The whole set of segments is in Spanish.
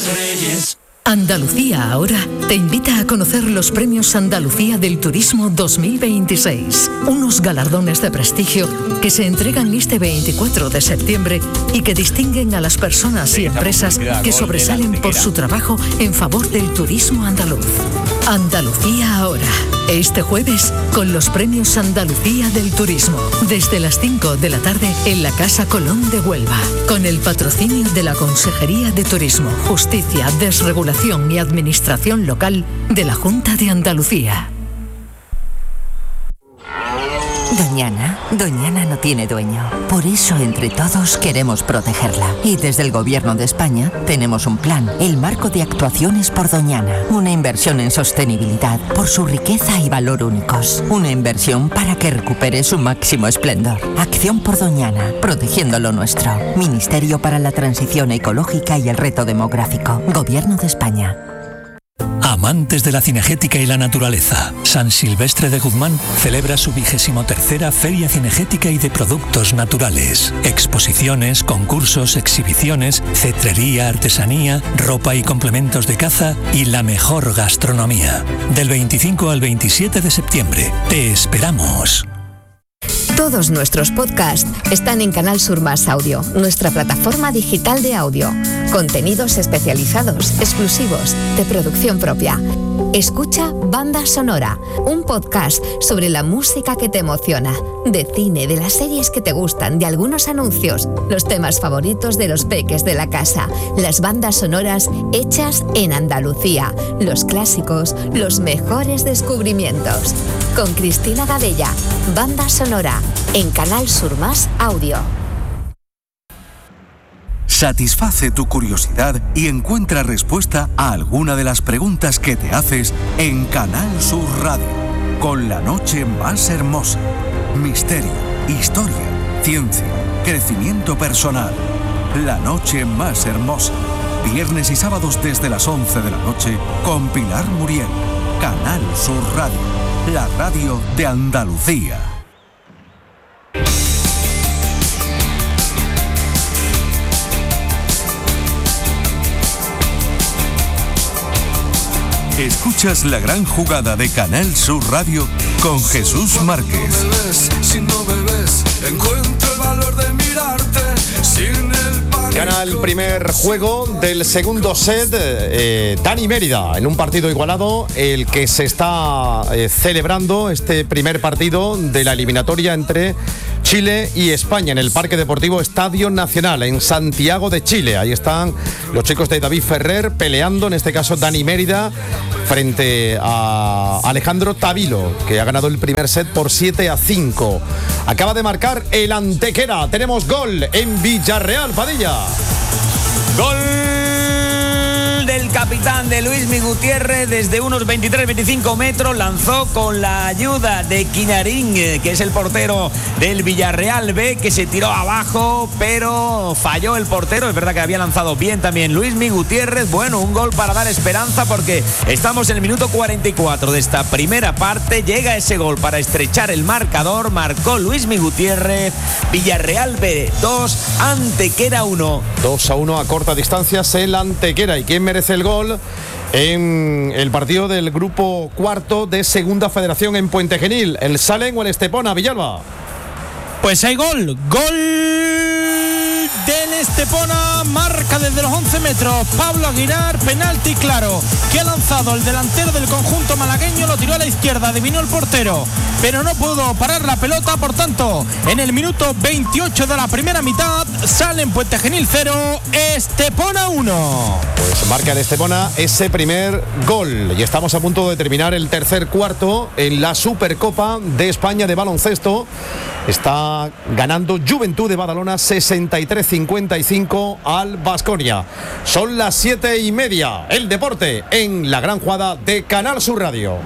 Reyes. Andalucía Ahora te invita a conocer los premios Andalucía del Turismo 2026, unos galardones de prestigio que se entregan este 24 de septiembre y que distinguen a las personas y empresas que sobresalen por su trabajo en favor del turismo andaluz. Andalucía Ahora, este jueves con los premios Andalucía del Turismo, desde las 5 de la tarde en la Casa Colón de Huelva, con el patrocinio de la Consejería de Turismo, Justicia, Desregulación y Administración Local de la Junta de Andalucía. Doñana no tiene dueño. Por eso entre todos queremos protegerla. Y desde el Gobierno de España tenemos un plan, el Marco de Actuaciones por Doñana. Una inversión en sostenibilidad por su riqueza y valor únicos. Una inversión para que recupere su máximo esplendor. Acción por Doñana, protegiendo lo nuestro. Ministerio para la Transición Ecológica y el Reto Demográfico. Gobierno de España. Amantes de la cinegética y la naturaleza, San Silvestre de Guzmán celebra su 23ª Feria Cinegética y de Productos Naturales. Exposiciones, concursos, exhibiciones, cetrería, artesanía, ropa y complementos de caza y la mejor gastronomía. Del 25 al 27 de septiembre. Te esperamos. Todos nuestros podcasts están en Canal Sur Más Audio, nuestra plataforma digital de audio. Contenidos especializados, exclusivos, de producción propia. Escucha Banda Sonora, un podcast sobre la música que te emociona, de cine, de las series que te gustan, de algunos anuncios, los temas favoritos de los peques de la casa, las bandas sonoras hechas en Andalucía, los clásicos, los mejores descubrimientos. Con Cristina Gadella, Banda Sonora, en Canal Sur Más Audio. Satisface tu curiosidad y encuentra respuesta a alguna de las preguntas que te haces en Canal Sur Radio, con la noche más hermosa. Misterio, historia, ciencia, crecimiento personal. La noche más hermosa. Viernes y sábados desde las 11 de la noche con Pilar Muriel. Canal Sur Radio, la radio de Andalucía. Escuchas la gran jugada de Canal Sur Radio con Jesús Márquez. Si no me ves, encuentro el valor de mirarte sin el pan. Gana el primer juego del segundo set Dani Mérida, en un partido igualado, el que se está celebrando este primer partido de la eliminatoria entre Chile y España en el Parque Deportivo Estadio Nacional en Santiago de Chile. Ahí están los chicos de David Ferrer peleando, en este caso Dani Mérida frente a Alejandro Tavilo, que ha ganado el primer set por 7-5. Acaba de marcar el Antequera. Tenemos gol en Villarreal, Padilla. Gol del capitán de Luismi Gutiérrez desde unos 23-25 metros, lanzó con la ayuda de Quinarín, que es el portero del Villarreal B, que se tiró abajo, pero falló el portero. Es verdad que había lanzado bien también Luismi Gutiérrez. Bueno, un gol para dar esperanza, porque estamos en el minuto 44 de esta primera parte. Llega ese gol para estrechar el marcador. Marcó Luismi Gutiérrez. Villarreal B 2, Antequera 1. 2-1 a corta distancia el Antequera. ¿Y quién merece el gol en el partido del grupo cuarto de Segunda Federación en Puente Genil? ¿El Salen o el Estepona, Villalba? Pues hay gol del Estepona, marca desde los 11 metros Pablo Aguilar, penalti claro, que ha lanzado el delantero del conjunto malagueño, lo tiró a la izquierda, adivinó el portero, pero no pudo parar la pelota. Por tanto, en el minuto 28 de la primera mitad, Salen Puente Genil 0, Estepona 1. Pues marca el Estepona ese primer gol, y estamos a punto de terminar el tercer cuarto en la Supercopa de España de baloncesto. Está ganando Juventud de Badalona 63-55 al Baskonia. Son las 7:30. El deporte en la gran jugada de Canal Sur Radio.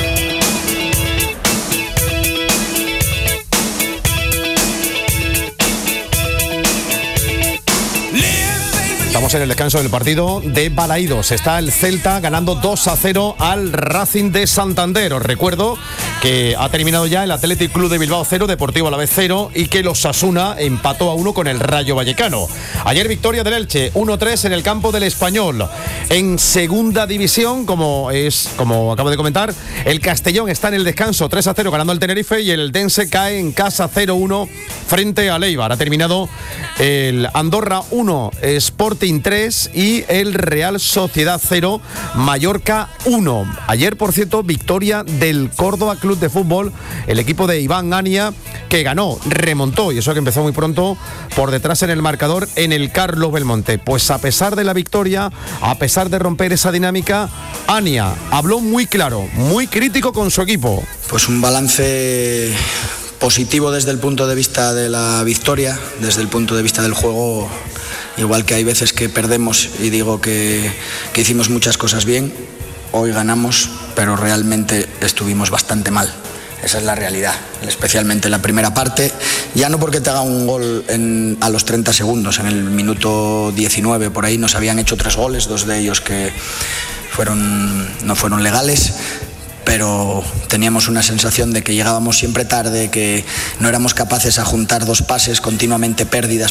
Estamos en el descanso del partido de Balaídos. Está el Celta ganando 2-0 al Racing de Santander. Os recuerdo que ha terminado ya el Athletic Club de Bilbao 0, Deportivo Alavés 0, y que los Osasuna empató a 1 con el Rayo Vallecano. Ayer victoria del Elche 1-3 en el campo del Español. En segunda división, como acabo de comentar, el Castellón está en el descanso 3-0 ganando al Tenerife y el Eldense cae en casa 0-1 frente a Eibar. Ha terminado el Andorra 1, Sporting 3 y el Real Sociedad 0, Mallorca 1. Ayer, por cierto, victoria del Córdoba Club de Fútbol, el equipo de Iván Ania, que ganó, remontó, y eso que empezó muy pronto por detrás en el marcador en el Carlos Belmonte. Pues a pesar de la victoria, a pesar de romper esa dinámica, Ania habló muy claro, muy crítico con su equipo. Pues un balance positivo desde el punto de vista de la victoria, desde el punto de vista del juego, igual que hay veces que perdemos y digo que hicimos muchas cosas bien, hoy ganamos, pero realmente estuvimos bastante mal. Esa es la realidad, especialmente en la primera parte, ya no porque te haga un gol a los 30 segundos, en el minuto 19 por ahí nos habían hecho 3 goles, 2 de ellos que no fueron legales, pero teníamos una sensación de que llegábamos siempre tarde, que no éramos capaces a juntar 2 pases, continuamente pérdidas.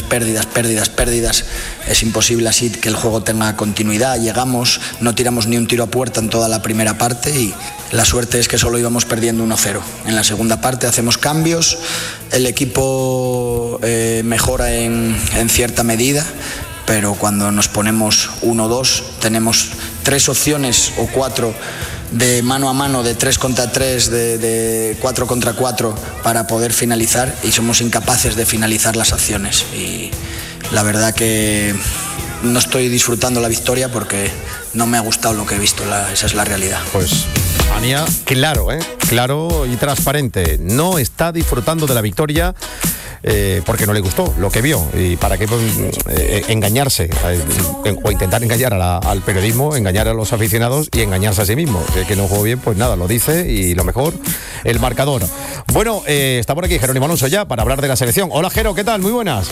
Es imposible así que el juego tenga continuidad. Llegamos, no tiramos ni un tiro a puerta en toda la primera parte y la suerte es que solo íbamos perdiendo 1-0. En la segunda parte hacemos cambios, el equipo mejora en cierta medida, pero cuando nos ponemos 1-2 tenemos 3 opciones o 4 de mano a mano, de 3 contra 3, de 4 contra 4 para poder finalizar y somos incapaces de finalizar las acciones. Y la verdad que no estoy disfrutando la victoria porque no me ha gustado lo que he visto, esa es la realidad. Pues Ania, claro y transparente, no está disfrutando de la victoria porque no le gustó lo que vio. ¿Y para qué engañarse o intentar engañar al periodismo, engañar a los aficionados y engañarse a sí mismo? Que no jugó bien, pues nada, lo dice y lo mejor, el marcador. Bueno, está por aquí Jerónimo Alonso ya para hablar de la selección. Hola Jero, ¿qué tal? Muy buenas.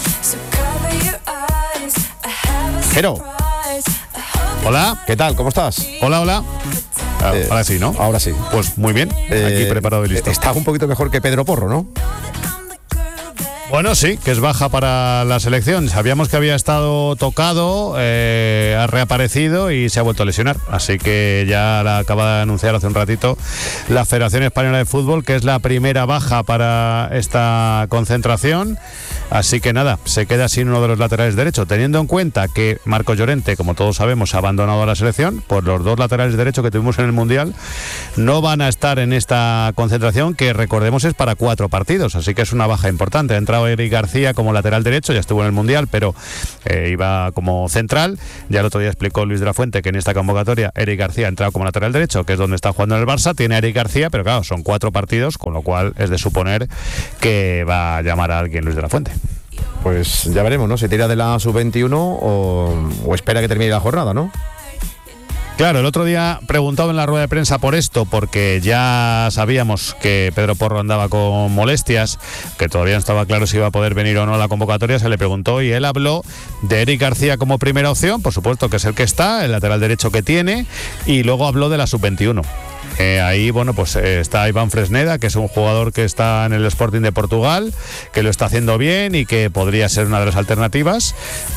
Jero. Hola. ¿Qué tal? ¿Cómo estás? Hola. Ahora sí, ¿no? Ahora sí. Pues muy bien, aquí preparado y listo. Estás un poquito mejor que Pedro Porro, ¿no? Bueno, sí, que es baja para la selección. Sabíamos que había estado tocado, ha reaparecido y se ha vuelto a lesionar. Así que ya la acaba de anunciar hace un ratito la Federación Española de Fútbol, que es la primera baja para esta concentración. Así que nada, se queda sin uno de los laterales derechos, teniendo en cuenta que Marcos Llorente, como todos sabemos, ha abandonado a la selección. Pues los 2 laterales derechos que tuvimos en el Mundial no van a estar en esta concentración, que recordemos es para 4 partidos, así que es una baja importante. Ha entrado Eric García como lateral derecho, ya estuvo en el Mundial, pero iba como central. Ya el otro día explicó Luis de la Fuente que en esta convocatoria Eric García ha entrado como lateral derecho, que es donde está jugando en el Barça. Tiene a Eric García, pero claro, son 4 partidos, con lo cual es de suponer que va a llamar a alguien Luis de la Fuente. Pues ya veremos, ¿no? Si tira de la sub-21 o espera que termine la jornada, ¿no? Claro, el otro día preguntaba en la rueda de prensa por esto, porque ya sabíamos que Pedro Porro andaba con molestias, que todavía no estaba claro si iba a poder venir o no a la convocatoria. Se le preguntó y él habló de Eric García como primera opción, por supuesto que es el que está, el lateral derecho que tiene, y luego habló de la sub-21. Ahí, bueno, pues está Iván Fresneda, que es un jugador que está en el Sporting de Portugal, que lo está haciendo bien y que podría ser una de las alternativas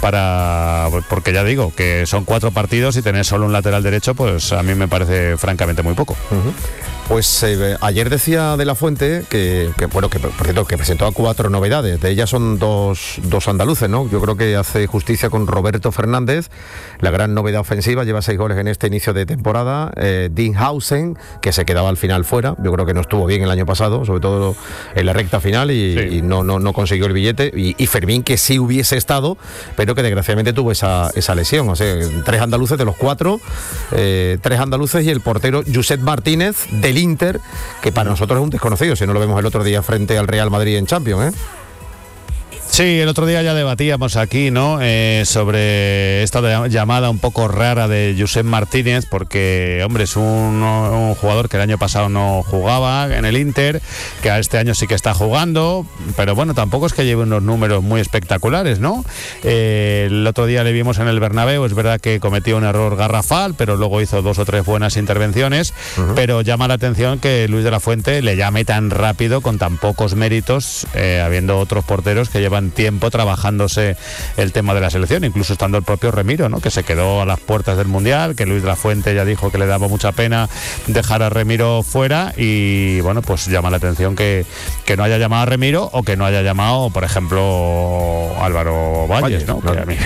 porque ya digo, que son 4 partidos y tener solo un lateral derecho, pues a mí me parece francamente muy poco. Pues ayer decía de la Fuente que por cierto, que presentó 4 novedades. De ellas son dos andaluces, ¿no? Yo creo que hace justicia con Roberto Fernández, la gran novedad ofensiva, lleva 6 goles en este inicio de temporada. Dinhausen, que se quedaba al final fuera, yo creo que no estuvo bien el año pasado, sobre todo en la recta final y no consiguió el billete. Y Fermín, que sí hubiese estado, pero que desgraciadamente tuvo esa lesión. O sea, 3 andaluces de los 4, 3 andaluces y el portero Josep Martínez del Inter, que para nosotros es un desconocido, si no lo vemos el otro día frente al Real Madrid en Champions, ¿eh? Sí, el otro día ya debatíamos aquí, ¿no? Sobre esta llamada un poco rara de Josep Martínez, porque, hombre, es un jugador que el año pasado no jugaba en el Inter, que a este año sí que está jugando, pero bueno, tampoco es que lleve unos números muy espectaculares, ¿no? El otro día le vimos en el Bernabéu, es verdad que cometió un error garrafal, pero luego hizo 2 o 3 buenas intervenciones, pero llama la atención que Luis de la Fuente le llame tan rápido, con tan pocos méritos, habiendo otros porteros que llevan tiempo trabajándose el tema de la selección, incluso estando el propio Remiro, ¿no? Que se quedó a las puertas del Mundial, que Luis de la Fuente ya dijo que le daba mucha pena dejar a Remiro fuera, y bueno, pues llama la atención que no haya llamado a Remiro, o que no haya llamado, por ejemplo, Álvaro Valles, ¿no? Que a mí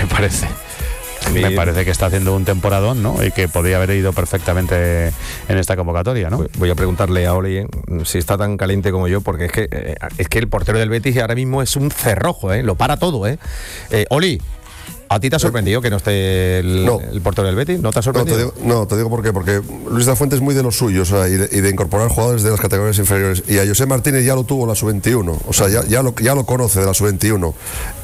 me parece que está haciendo un temporadón, ¿no? Y que podría haber ido perfectamente en esta convocatoria, ¿no? Voy a preguntarle a Oli si está tan caliente como yo, porque es que el portero del Betis ahora mismo es un cerrojo, lo para todo, Oli, ¿a ti te ha sorprendido que no esté el portero del Betis? ¿No te ha sorprendido? No, te digo por qué. Porque Luis de la Fuente es muy de los suyos, o sea, y de incorporar jugadores de las categorías inferiores. Y a José Martínez ya lo tuvo en la sub-21, o sea, ya lo conoce de la sub-21.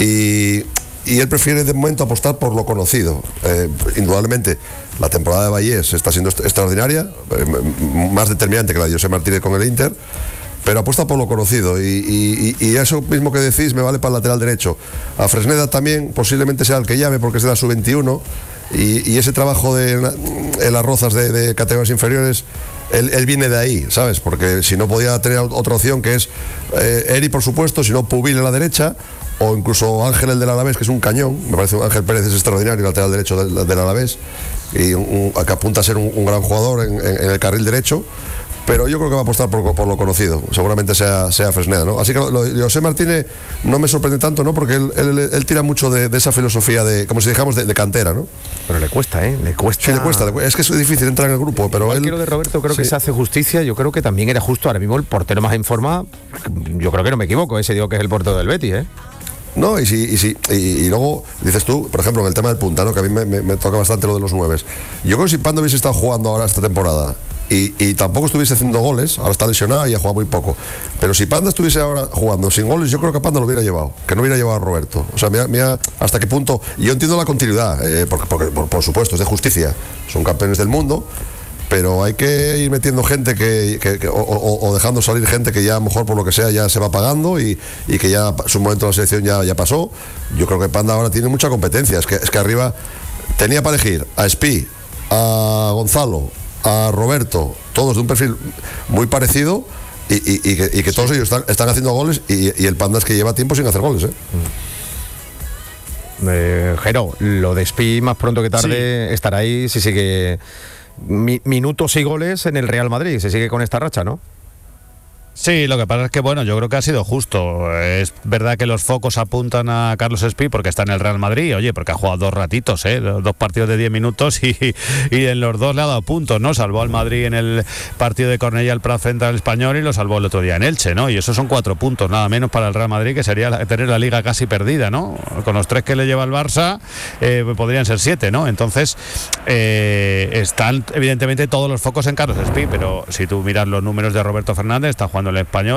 Y él prefiere de momento apostar por lo conocido. Indudablemente, la temporada de Vallés está siendo extraordinaria, más determinante que la de José Martínez con el Inter, pero apuesta por lo conocido. Y eso mismo que decís me vale para el lateral derecho. A Fresneda también posiblemente sea el que llame, porque es de la sub-21, y ese trabajo en las rozas de categorías inferiores, él viene de ahí, ¿sabes? Porque si no podía tener otra opción, que es Eri, por supuesto, si no Pubil en la derecha, o incluso Ángel, el del Alavés, que es un cañón. Me parece Ángel Pérez es extraordinario, el lateral derecho del Alavés, y que apunta a ser un gran jugador en el carril derecho. Pero yo creo que va a apostar por lo conocido. Seguramente sea Fresneda, ¿no? Así que José Martínez no me sorprende tanto, ¿no? Porque él tira mucho de esa filosofía como si dijéramos, de cantera, ¿no? Pero le cuesta, Le cuesta. Sí, le cuesta. Es que es difícil entrar en el grupo, pero él... Lo de Roberto creo que se hace justicia. Yo creo que también era justo ahora mismo el portero más en forma. Yo creo que no me equivoco, ese digo que es el portero del Betis, No, y luego dices tú, por ejemplo, en el tema del punta, ¿no? Que a mí me toca bastante lo de los 9. Yo creo que si Pando hubiese estado jugando ahora esta temporada y tampoco estuviese haciendo goles, ahora está lesionado y ha jugado muy poco, pero si Panda estuviese ahora jugando sin goles, yo creo que Panda lo hubiera llevado, que no hubiera llevado a Roberto. O sea, mira hasta qué punto. Yo entiendo la continuidad, porque por supuesto es de justicia, son campeones del mundo, pero hay que ir metiendo gente o dejando salir gente que ya a lo mejor por lo que sea ya se va pagando y que ya su momento de la selección ya pasó. Yo creo que Panda ahora tiene mucha competencia. Es que arriba tenía para elegir a Espi, a Gonzalo, a Roberto, todos de un perfil muy parecido, y que todos ellos están haciendo goles, y el Panda es que lleva tiempo sin hacer goles, Jero, lo de Espi más pronto que tarde estará ahí si sigue minutos y goles en el Real Madrid, se sigue con esta racha, ¿no? Sí, lo que pasa es que, bueno, yo creo que ha sido justo. Es verdad que los focos apuntan a Carlos Espi porque está en el Real Madrid, oye, porque ha jugado 2 ratitos, 2 partidos de 10 minutos y en los 2 le ha dado puntos, ¿no? Salvó al Madrid en el partido de Cornellà al Prat frente al Español y lo salvó el otro día en Elche, ¿no? Y esos son 4 puntos, nada menos para el Real Madrid, que sería tener la liga casi perdida, ¿no? Con los 3 que le lleva el Barça, podrían ser 7, ¿no? Entonces, están evidentemente todos los focos en Carlos Espi, pero si tú miras los números de Roberto Fernández, está jugando el Español,